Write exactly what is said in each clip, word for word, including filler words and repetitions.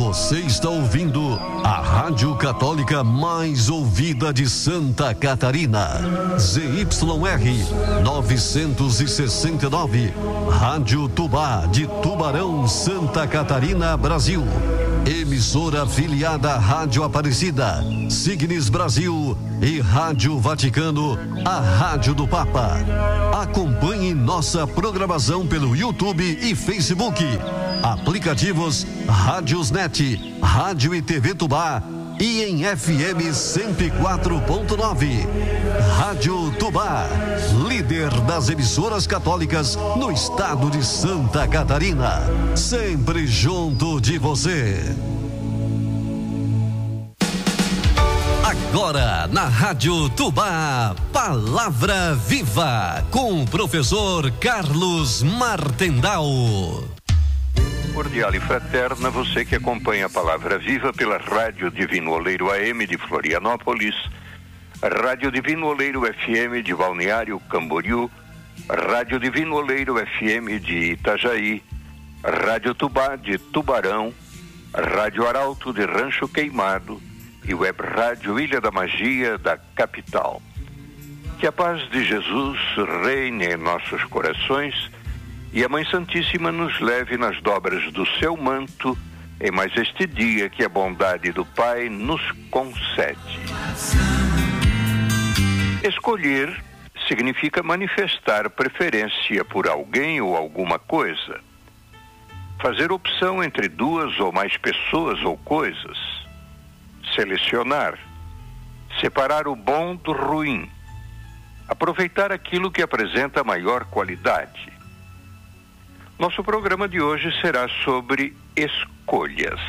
Você está ouvindo a Rádio Católica mais ouvida de Santa Catarina. Z Y R novecentos e sessenta e nove. Rádio Tubá de Tubarão, Santa Catarina, Brasil. Emissora afiliada à Rádio Aparecida, Signes Brasil e Rádio Vaticano, a Rádio do Papa. Acompanhe nossa programação pelo YouTube e Facebook. Aplicativos Rádiosnet, Rádio e T V Tubá e em F M cento e quatro ponto nove. Rádio Tubá, líder das emissoras católicas no estado de Santa Catarina. Sempre junto de você. Agora na Rádio Tubá, Palavra Viva, com o professor Carlos Martendal. Cordial e fraterna, você que acompanha a Palavra Viva pela Rádio Divino Oleiro A M de Florianópolis, Rádio Divino Oleiro F M de Balneário Camboriú, Rádio Divino Oleiro F M de Itajaí, Rádio Tubá de Tubarão, Rádio Arauto de Rancho Queimado e Web Rádio Ilha da Magia da capital. Que a paz de Jesus reine em nossos corações e a Mãe Santíssima nos leve nas dobras do seu manto em mais este dia que a bondade do Pai nos concede. Escolher significa manifestar preferência por alguém ou alguma coisa. Fazer opção entre duas ou mais pessoas ou coisas. Selecionar. Separar o bom do ruim. Aproveitar aquilo que apresenta maior qualidade. Nosso programa de hoje será sobre escolhas.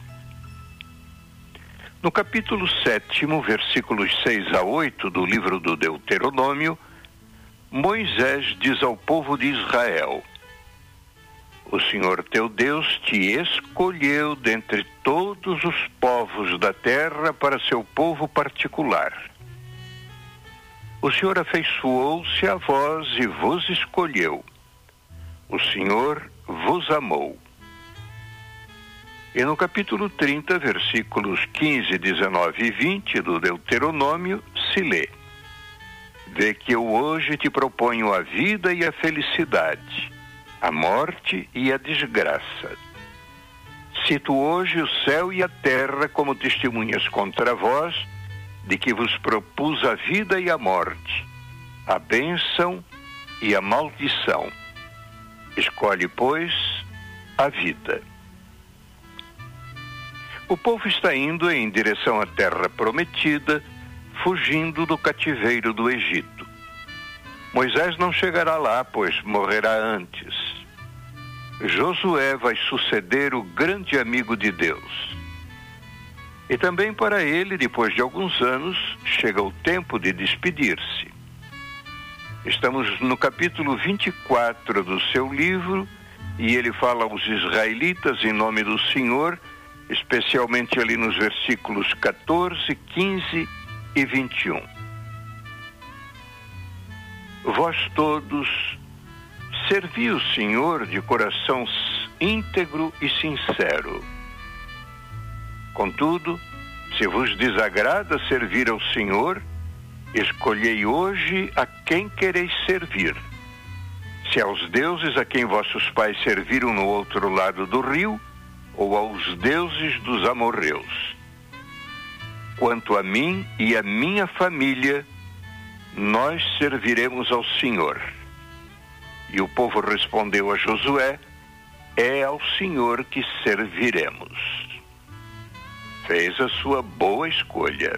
No capítulo sétimo, versículos seis a oito do livro do Deuteronômio, Moisés diz ao povo de Israel: O Senhor teu Deus te escolheu dentre todos os povos da terra para seu povo particular. O Senhor afeiçoou-se a vós e vos escolheu. O Senhor vos amou. E no capítulo trinta, versículos quinze, dezenove e vinte do Deuteronômio, se lê: Vê que eu hoje te proponho a vida e a felicidade, a morte e a desgraça. Cito hoje o céu e a terra como testemunhas contra vós, de que vos propus a vida e a morte, a bênção e a maldição. Escolhe, pois, a vida. O povo está indo em direção à terra prometida, fugindo do cativeiro do Egito. Moisés não chegará lá, pois morrerá antes. Josué vai suceder o grande amigo de Deus. E também para ele, depois de alguns anos, chega o tempo de despedir-se. Estamos no capítulo vinte e quatro do seu livro e ele fala aos israelitas em nome do Senhor, especialmente ali nos versículos catorze, quinze e vinte e um. Vós todos servi o Senhor de coração íntegro e sincero. Contudo, se vos desagrada servir ao Senhor, escolhei hoje a quem quereis servir. Se aos deuses a quem vossos pais serviram no outro lado do rio, ou aos deuses dos amorreus. Quanto a mim e a minha família, nós serviremos ao Senhor. E o povo respondeu a Josué: é ao Senhor que serviremos. Fez a sua boa escolha.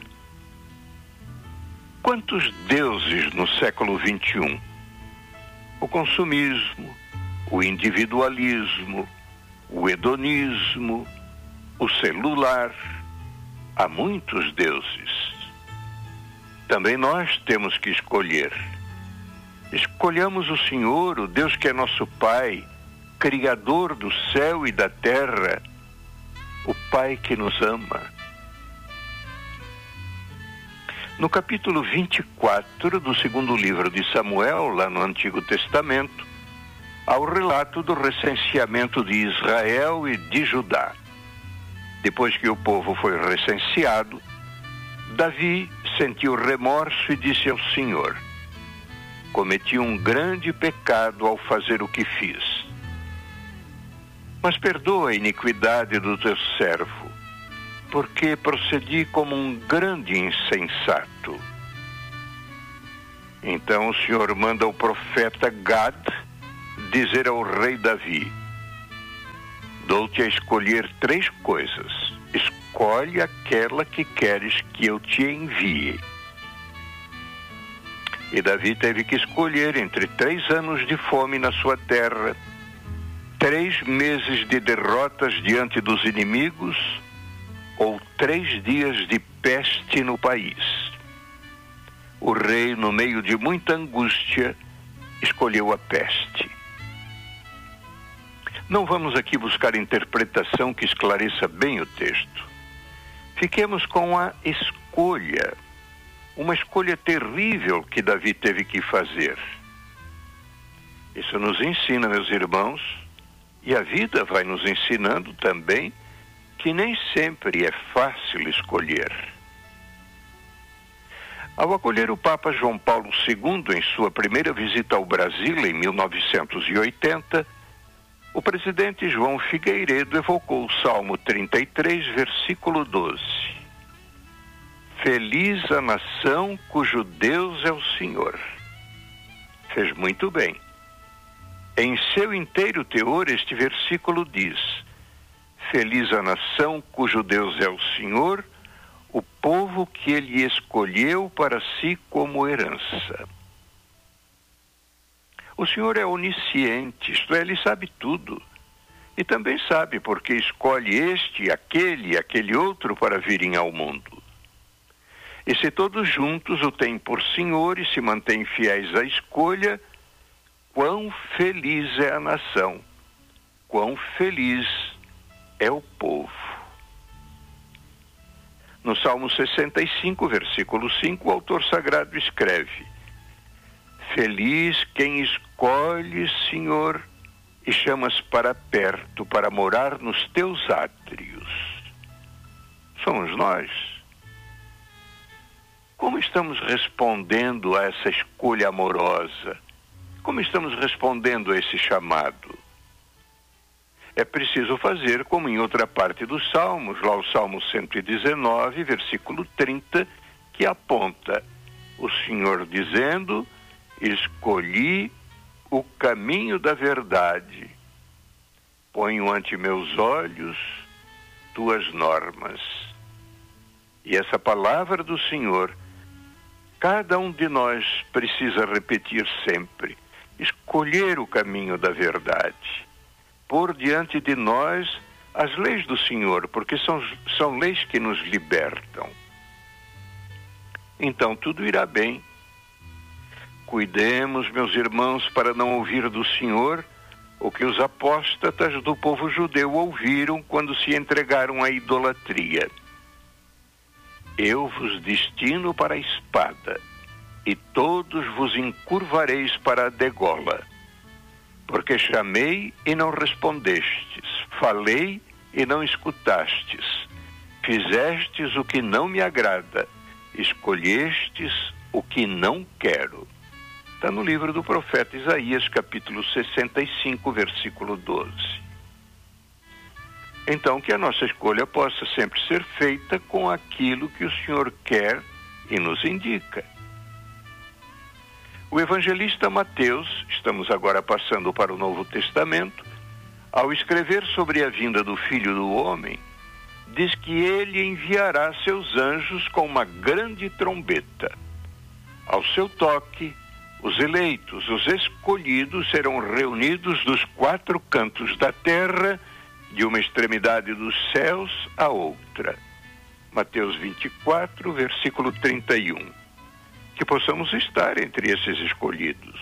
Quantos deuses no século vinte e um? O consumismo, o individualismo, o hedonismo, o celular. Há muitos deuses. Também nós temos que escolher. Escolhamos o Senhor, o Deus que é nosso Pai, Criador do céu e da terra, o Pai que nos ama. No capítulo vinte e quatro do segundo livro de Samuel, lá no Antigo Testamento, há o relato do recenseamento de Israel e de Judá. Depois que o povo foi recenseado, Davi sentiu remorso e disse ao Senhor: cometi um grande pecado ao fazer o que fiz. Mas perdoa a iniquidade do teu servo, porque procedi como um grande insensato. Então o Senhor manda o profeta Gad dizer ao rei Davi: dou-te a escolher três coisas. Escolhe aquela que queres que eu te envie. E Davi teve que escolher entre três anos de fome na sua terra, três meses de derrotas diante dos inimigos, ou três dias de peste no país. O rei, no meio de muita angústia, escolheu a peste. Não vamos aqui buscar interpretação que esclareça bem o texto. Fiquemos com a escolha, uma escolha terrível que Davi teve que fazer. Isso nos ensina, meus irmãos, e a vida vai nos ensinando também, que nem sempre é fácil escolher. Ao acolher o Papa João Paulo segundo em sua primeira visita ao Brasil em mil novecentos e oitenta, o presidente João Figueiredo evocou o Salmo trinta e três, versículo doze. Feliz a nação cujo Deus é o Senhor. Fez muito bem. Em seu inteiro teor, este versículo diz: feliz a nação cujo Deus é o Senhor, o povo que ele escolheu para si como herança. O Senhor é onisciente, isto é, ele sabe tudo. E também sabe porque escolhe este, aquele e aquele outro para virem ao mundo. E se todos juntos o têm por Senhor e se mantêm fiéis à escolha, quão feliz é a nação, quão feliz é o povo. No Salmo sessenta e cinco, versículo cinco, o autor sagrado escreve: feliz quem escolhe, Senhor, e chamas para perto, para morar nos teus átrios. Somos nós. Como estamos respondendo a essa escolha amorosa? Como estamos respondendo a esse chamado? É preciso fazer como em outra parte dos Salmos, lá o Salmo cento e dezenove, versículo trinta, que aponta o Senhor dizendo: escolhi o caminho da verdade, ponho ante meus olhos tuas normas. E essa palavra do Senhor, cada um de nós precisa repetir sempre: escolher o caminho da verdade, pôr diante de nós as leis do Senhor, porque são, são leis que nos libertam. Então tudo irá bem. Cuidemos, meus irmãos, para não ouvir do Senhor o que os apóstatas do povo judeu ouviram quando se entregaram à idolatria. Eu vos destino para a espada, e todos vos encurvareis para a degola. Porque chamei e não respondestes, falei e não escutastes, fizestes o que não me agrada, escolhestes o que não quero. Está no livro do profeta Isaías, capítulo sessenta e cinco, versículo doze. Então, que a nossa escolha possa sempre ser feita com aquilo que o Senhor quer e nos indica. O evangelista Mateus, estamos agora passando para o Novo Testamento, ao escrever sobre a vinda do Filho do Homem, diz que ele enviará seus anjos com uma grande trombeta. Ao seu toque, os eleitos, os escolhidos, serão reunidos dos quatro cantos da terra, de uma extremidade dos céus à outra. Mateus vinte e quatro, versículo trinta e um. Que possamos estar entre esses escolhidos.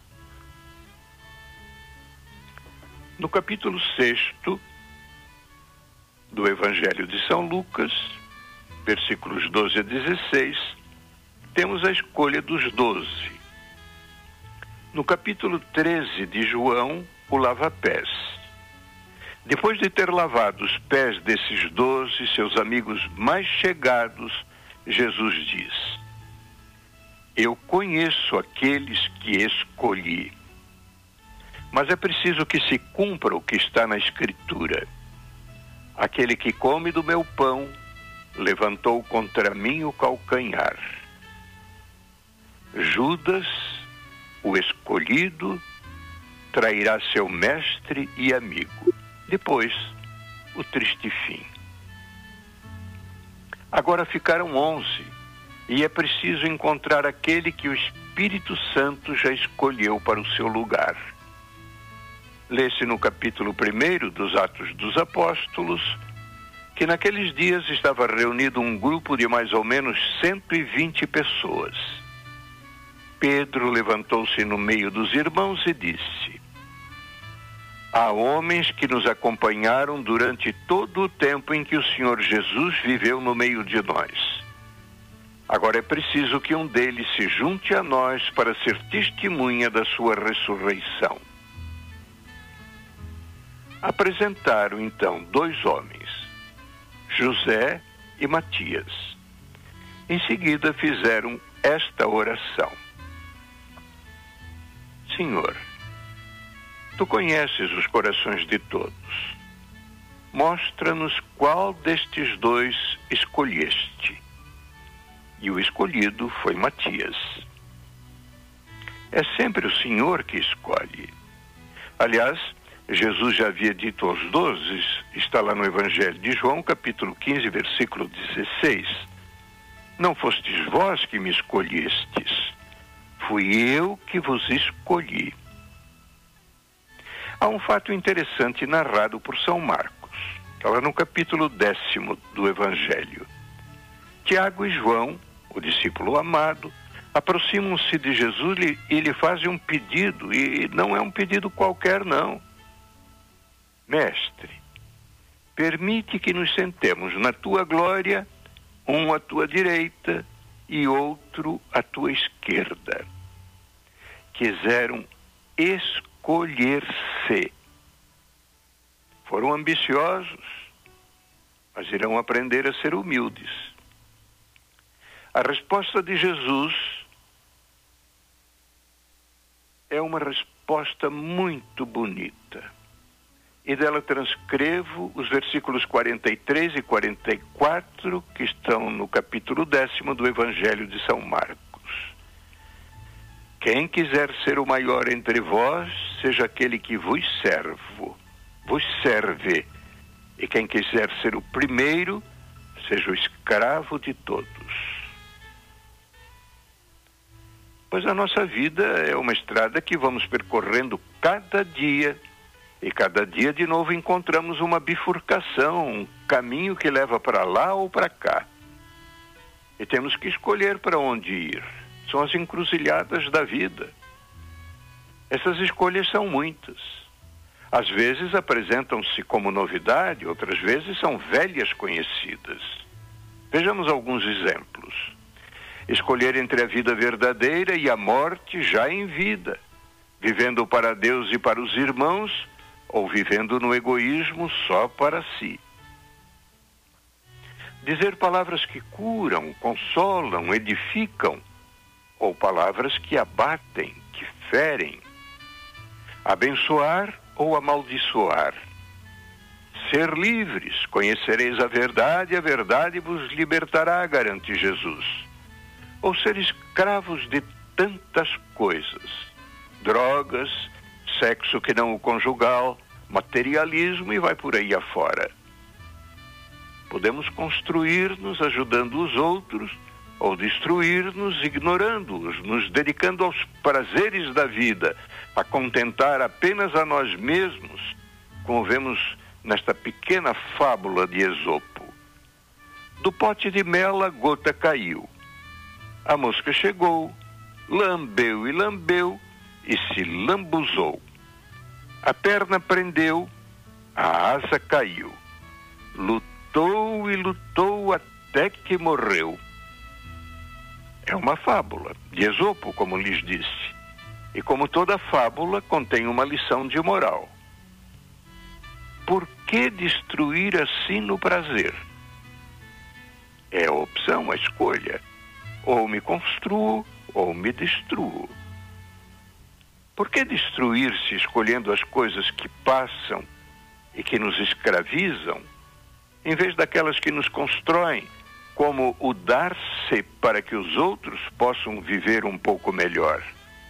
No capítulo sexto do Evangelho de São Lucas, versículos doze a dezesseis, temos a escolha dos doze. No capítulo treze de João, o lava-pés. Depois de ter lavado os pés desses doze, seus amigos mais chegados, Jesus diz: eu conheço aqueles que escolhi, mas é preciso que se cumpra o que está na Escritura. Aquele que come do meu pão levantou contra mim o calcanhar. Judas, o escolhido, trairá seu mestre e amigo. Depois, o triste fim. Agora ficaram onze, e é preciso encontrar aquele que o Espírito Santo já escolheu para o seu lugar. Lê-se no capítulo primeiro dos Atos dos Apóstolos que naqueles dias estava reunido um grupo de mais ou menos cento e vinte pessoas. Pedro levantou-se no meio dos irmãos e disse: há homens que nos acompanharam durante todo o tempo em que o Senhor Jesus viveu no meio de nós. Agora é preciso que um deles se junte a nós para ser testemunha da sua ressurreição. Apresentaram então dois homens, José e Matias. Em seguida fizeram esta oração: Senhor, tu conheces os corações de todos. Mostra-nos qual destes dois escolheste. E o escolhido foi Matias. É sempre o Senhor que escolhe. Aliás, Jesus já havia dito aos doze, está lá no Evangelho de João, capítulo quinze, versículo dezesseis: não fostes vós que me escolhestes, fui eu que vos escolhi. Há um fato interessante narrado por São Marcos, está lá no capítulo décimo do Evangelho. Tiago e João, o discípulo amado, aproximam-se de Jesus e lhe fazem um pedido, e não é um pedido qualquer, não. Mestre, permite que nos sentemos na tua glória, um à tua direita e outro à tua esquerda. Quiseram escolher-se. Foram ambiciosos, mas irão aprender a ser humildes. A resposta de Jesus é uma resposta muito bonita. E dela transcrevo os versículos quarenta e três e quarenta e quatro que estão no capítulo décimo do Evangelho de São Marcos. Quem quiser ser o maior entre vós, seja aquele que vos servo, vos serve. E quem quiser ser o primeiro, seja o escravo de todos. Pois a nossa vida é uma estrada que vamos percorrendo cada dia, e cada dia de novo encontramos uma bifurcação, um caminho que leva para lá ou para cá. E temos que escolher para onde ir. São as encruzilhadas da vida. Essas escolhas são muitas. Às vezes apresentam-se como novidade, outras vezes são velhas conhecidas. Vejamos alguns exemplos. Escolher entre a vida verdadeira e a morte já em vida, vivendo para Deus e para os irmãos, ou vivendo no egoísmo só para si. Dizer palavras que curam, consolam, edificam, ou palavras que abatem, que ferem. Abençoar ou amaldiçoar. Ser livres, conhecereis a verdade, a verdade vos libertará, garante Jesus. Ou ser escravos de tantas coisas, drogas, sexo que não o conjugal, materialismo e vai por aí afora. Podemos construir-nos ajudando os outros ou destruir-nos ignorando-os, nos dedicando aos prazeres da vida, a contentar apenas a nós mesmos, como vemos nesta pequena fábula de Esopo. Do pote de mel a gota caiu. A mosca chegou, lambeu e lambeu e se lambuzou. A perna prendeu, a asa caiu. Lutou e lutou até que morreu. É uma fábula de Esopo, como lhes disse. E como toda fábula, contém uma lição de moral. Por que destruir assim no prazer? É a opção, a escolha. Ou me construo, ou me destruo. Por que destruir-se escolhendo as coisas que passam e que nos escravizam, em vez daquelas que nos constroem, como o dar-se para que os outros possam viver um pouco melhor?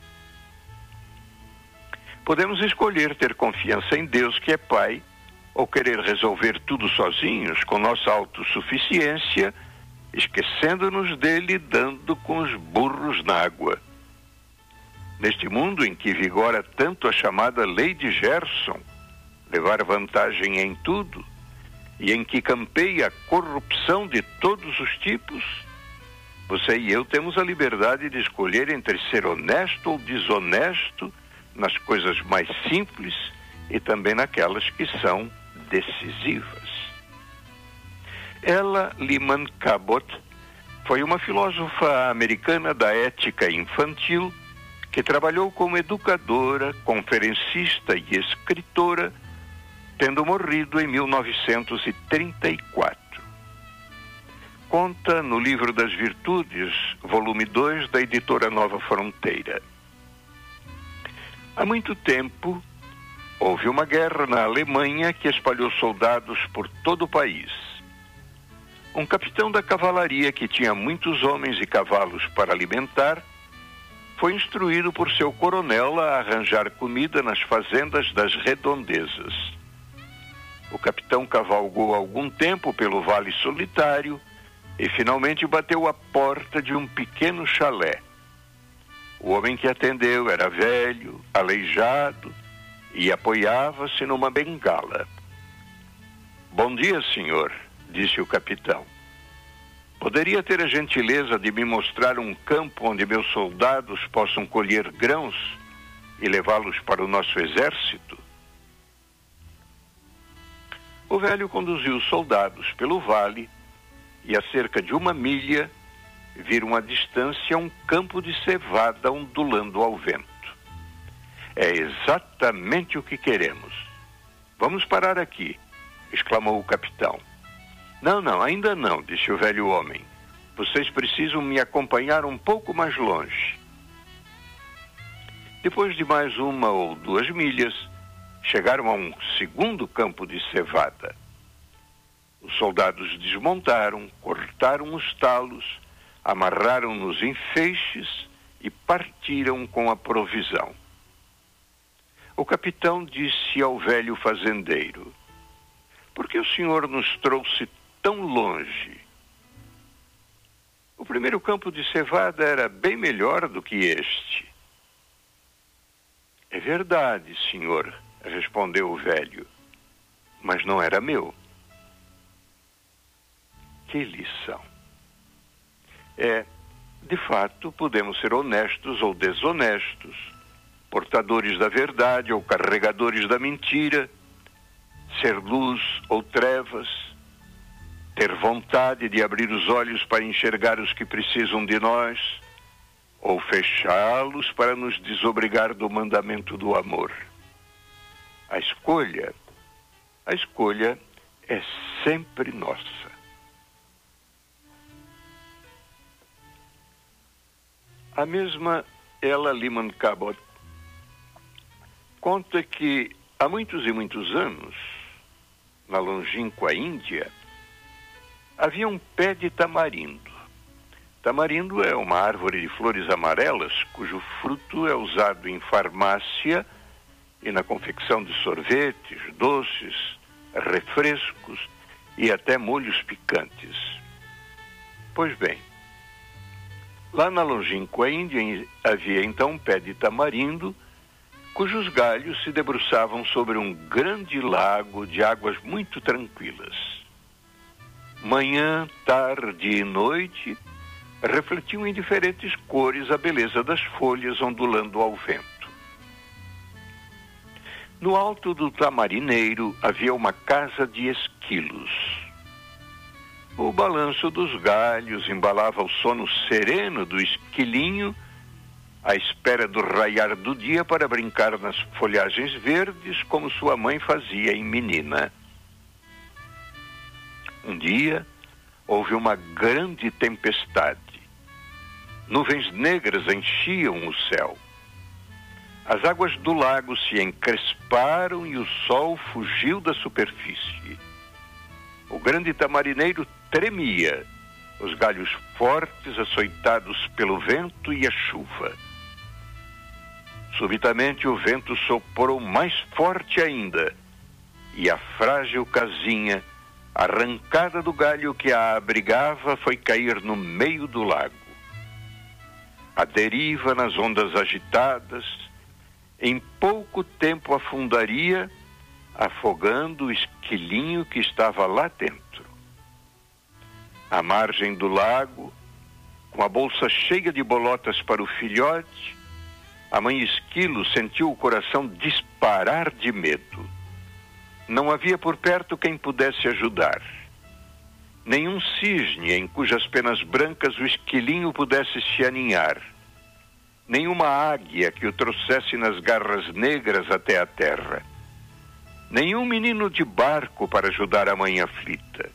Podemos escolher ter confiança em Deus, que é Pai, ou querer resolver tudo sozinhos, com nossa autossuficiência, esquecendo-nos dele, dando com os burros na água. Neste mundo em que vigora tanto a chamada lei de Gerson, levar vantagem em tudo, e em que campeia a corrupção de todos os tipos, você e eu temos a liberdade de escolher entre ser honesto ou desonesto nas coisas mais simples e também naquelas que são decisivas. Ella Lyman Cabot foi uma filósofa americana da ética infantil que trabalhou como educadora, conferencista e escritora, tendo morrido em mil novecentos e trinta e quatro. Conta no Livro das Virtudes, volume dois, da editora Nova Fronteira. Há muito tempo, houve uma guerra na Alemanha que espalhou soldados por todo o país. Um capitão da cavalaria que tinha muitos homens e cavalos para alimentar foi instruído por seu coronel a arranjar comida nas fazendas das redondezas. O capitão cavalgou algum tempo pelo Vale Solitário e finalmente bateu à porta de um pequeno chalé. O homem que atendeu era velho, aleijado e apoiava-se numa bengala. "Bom dia, senhor", disse o capitão. "Poderia ter a gentileza de me mostrar um campo onde meus soldados possam colher grãos e levá-los para o nosso exército?" O velho conduziu os soldados pelo vale e a cerca de uma milha viram à distância um campo de cevada ondulando ao vento. "É exatamente o que queremos. Vamos parar aqui", exclamou o capitão. "Não, não, ainda não", disse o velho homem. "Vocês precisam me acompanhar um pouco mais longe." Depois de mais uma ou duas milhas, chegaram a um segundo campo de cevada. Os soldados desmontaram, cortaram os talos, amarraram-nos em feixes e partiram com a provisão. O capitão disse ao velho fazendeiro: "Por que o senhor nos trouxe tão longe?" "O primeiro campo de cevada era bem melhor do que este." "É verdade, senhor", respondeu o velho, "mas não era meu." Que lição! É, de fato, podemos ser honestos ou desonestos, portadores da verdade ou carregadores da mentira, ser luz ou trevas, ter vontade de abrir os olhos para enxergar os que precisam de nós, ou fechá-los para nos desobrigar do mandamento do amor. A escolha, a escolha é sempre nossa. A mesma Ella Lyman Cabot conta que há muitos e muitos anos, na longínqua Índia, havia um pé de tamarindo. Tamarindo é uma árvore de flores amarelas cujo fruto é usado em farmácia e na confecção de sorvetes, doces, refrescos e até molhos picantes. Pois bem, lá na longínqua Índia havia então um pé de tamarindo cujos galhos se debruçavam sobre um grande lago de águas muito tranquilas. Manhã, tarde e noite refletiam em diferentes cores a beleza das folhas ondulando ao vento. No alto do tamarineiro havia uma casa de esquilos. O balanço dos galhos embalava o sono sereno do esquilinho, à espera do raiar do dia para brincar nas folhagens verdes, como sua mãe fazia em menina. Um dia, houve uma grande tempestade. Nuvens negras enchiam o céu. As águas do lago se encresparam e o sol fugiu da superfície. O grande tamarineiro tremia, os galhos fortes açoitados pelo vento e a chuva. Subitamente o vento soprou mais forte ainda, e a frágil casinha, arrancada do galho que a abrigava, foi cair no meio do lago. A deriva nas ondas agitadas, em pouco tempo afundaria, afogando o esquilinho que estava lá dentro. À margem do lago, com a bolsa cheia de bolotas para o filhote, a mãe esquilo sentiu o coração disparar de medo. Não havia por perto quem pudesse ajudar. Nenhum cisne em cujas penas brancas o esquilinho pudesse se aninhar. Nenhuma águia que o trouxesse nas garras negras até a terra. Nenhum menino de barco para ajudar a mãe aflita.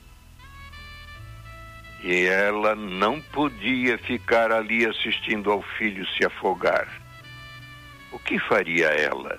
E ela não podia ficar ali assistindo ao filho se afogar. O que faria ela?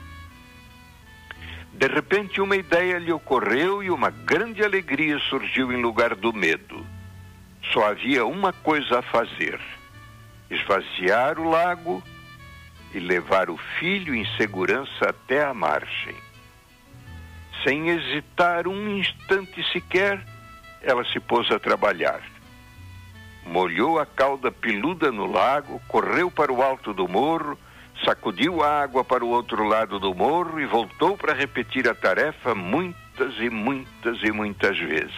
De repente uma ideia lhe ocorreu e uma grande alegria surgiu em lugar do medo. Só havia uma coisa a fazer: esvaziar o lago e levar o filho em segurança até a margem. Sem hesitar um instante sequer, ela se pôs a trabalhar. Molhou a cauda peluda no lago, correu para o alto do morro, sacudiu a água para o outro lado do morro e voltou para repetir a tarefa muitas e muitas e muitas vezes.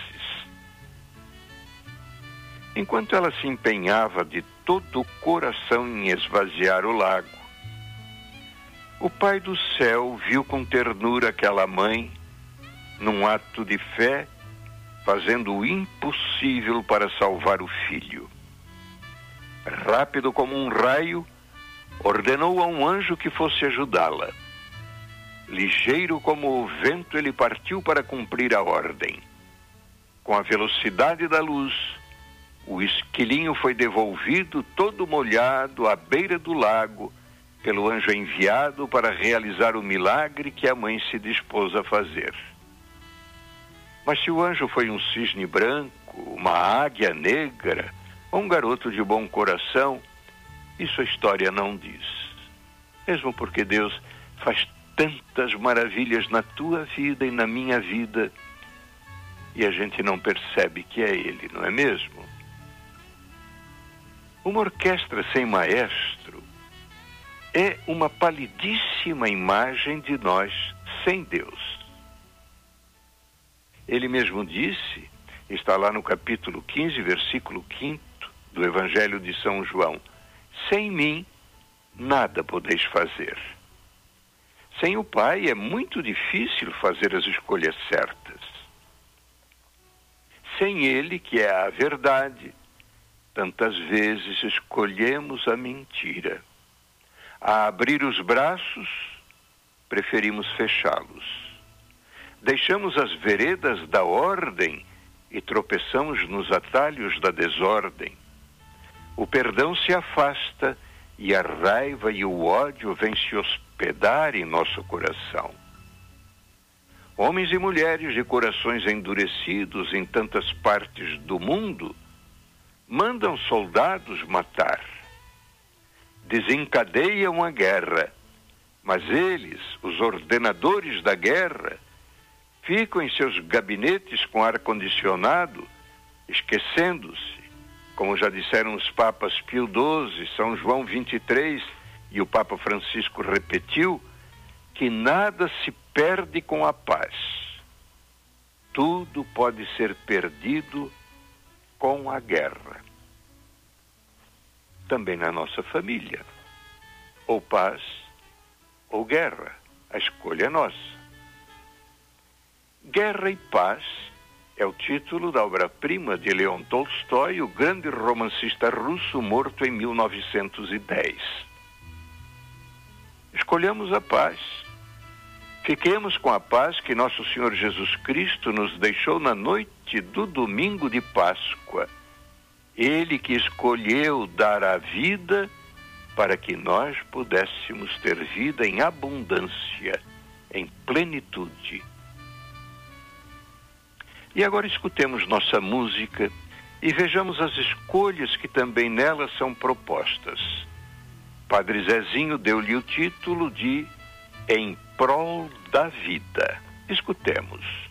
Enquanto ela se empenhava de todo o coração em esvaziar o lago, o Pai do Céu viu com ternura aquela mãe, num ato de fé, fazendo o impossível para salvar o filho. Rápido como um raio, ordenou a um anjo que fosse ajudá-la. Ligeiro como o vento, ele partiu para cumprir a ordem. Com a velocidade da luz, o esquilinho foi devolvido todo molhado à beira do lago pelo anjo enviado para realizar o milagre que a mãe se dispôs a fazer. Mas se o anjo foi um cisne branco, uma águia negra ou um garoto de bom coração, isso a história não diz. Mesmo porque Deus faz tantas maravilhas na tua vida e na minha vida e a gente não percebe que é Ele, não é mesmo? Uma orquestra sem maestro é uma palidíssima imagem de nós sem Deus. Ele mesmo disse, está lá no capítulo quinze, versículo quinto do Evangelho de São João: sem mim, nada podeis fazer. Sem o Pai é muito difícil fazer as escolhas certas. Sem Ele, que é a verdade, tantas vezes escolhemos a mentira. A abrir os braços, preferimos fechá-los. Deixamos as veredas da ordem e tropeçamos nos atalhos da desordem. O perdão se afasta e a raiva e o ódio vêm se hospedar em nosso coração. Homens e mulheres de corações endurecidos em tantas partes do mundo mandam soldados matar. Desencadeiam a guerra, mas eles, os ordenadores da guerra, ficam em seus gabinetes com ar-condicionado, esquecendo-se, como já disseram os papas Pio doze, São João vinte e três e o Papa Francisco repetiu, que nada se perde com a paz. Tudo pode ser perdido com a guerra. Também na nossa família. Ou paz ou guerra. A escolha é nossa. Guerra e Paz é o título da obra-prima de Leon Tolstói, o grande romancista russo morto em mil novecentos e dez. Escolhamos a paz. Fiquemos com a paz que nosso Senhor Jesus Cristo nos deixou na noite do domingo de Páscoa. Ele que escolheu dar a vida para que nós pudéssemos ter vida em abundância, em plenitude. E agora escutemos nossa música e vejamos as escolhas que também nela são propostas. Padre Zezinho deu-lhe o título de Em Prol da Vida. Escutemos.